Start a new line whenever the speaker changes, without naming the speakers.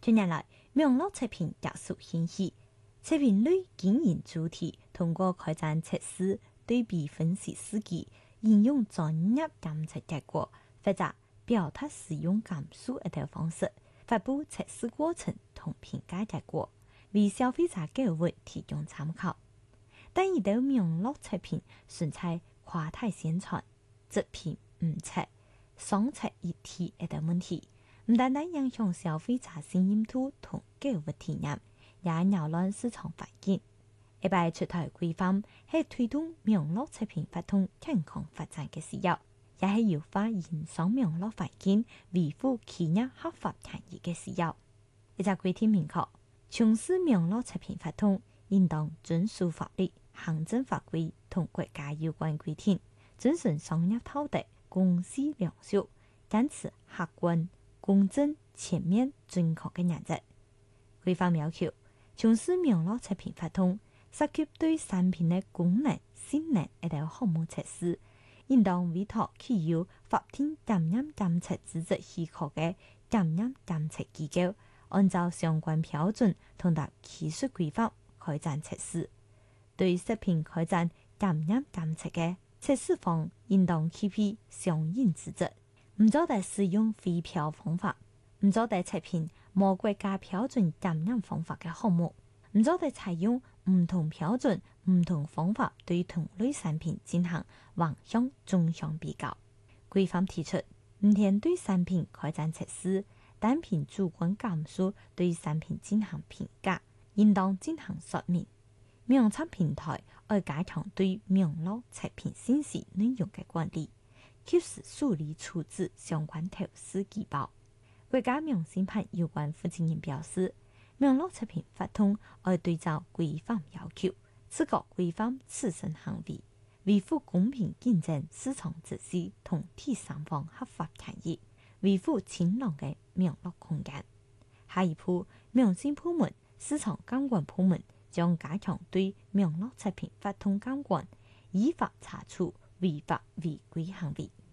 近年來，網絡測評加速興起，測評類經營主體通過開展測試、對比分析事件、應用專業監測結果，或者表達使用感受等方式，發布測試過程同評價結果，為消費者購物提供參考。但遇到網絡測評存在誇大宣傳、質評誤測、雙測一體等問題，唔單單影響消費者信任度同購物體驗，也擾亂市場環境。一擺出台規範係推動網絡測評法通健康發展嘅需要，也係優化營商網絡環境、維護企業合法權益嘅需要。一隻規定明確，從事網絡測評法通應當遵守法律、行政法規同國家有關規定，遵循商業道德、公序良俗，堅持客觀、公正、全面、準確嘅原則。規範要求，從事網絡測評法通涉及對產品嘅功能、性能等項目測試，應當委託具有法定檢驗監測資質許可嘅檢驗監測機構，按照相關標準同達技術規範開展測試。對食品開展檢驗監測嘅測試方，應當具備相應資質，唔做得使用非標方法，唔做得測評無國家標準檢驗方法嘅項目，唔做得採用唔同標準、唔同方法對同類產品進行橫向、縱向比較。規範提出，唔應對產品開展測試，單憑主觀感受對產品進行評價，應當進行說明。網測平台要加強對網絡測評信息內容嘅管理，及時處理處置相關投訴舉報。國家網信辦有關負責人表示，網絡測評法通要對照規範要求，自覺規範自身行為，維護公平競爭市場秩序同第三方合法權益，維護清朗嘅網絡空間。下一步，網信部門、市場監管部門將加強對網絡測評法通監管，依法查處違法違規行為。